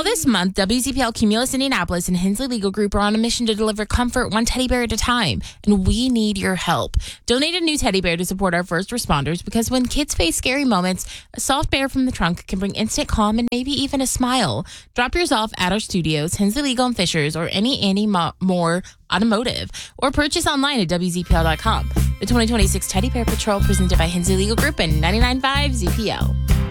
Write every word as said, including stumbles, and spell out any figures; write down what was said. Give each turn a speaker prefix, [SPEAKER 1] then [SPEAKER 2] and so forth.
[SPEAKER 1] All this month, W Z P L, Cumulus Indianapolis, and Hensley Legal Group are on a mission to deliver comfort one teddy bear at a time, and we need your help. Donate a new teddy bear to support our first responders, because when kids face scary moments, a soft bear from the trunk can bring instant calm and maybe even a smile. Drop yours off at our studios, Hensley Legal and Fishers, or any Annie Mo- Moore Automotive, or purchase online at W Z P L dot com. The twenty twenty-six Teddy Bear Patrol, presented by Hensley Legal Group and ninety-nine point five Z P L.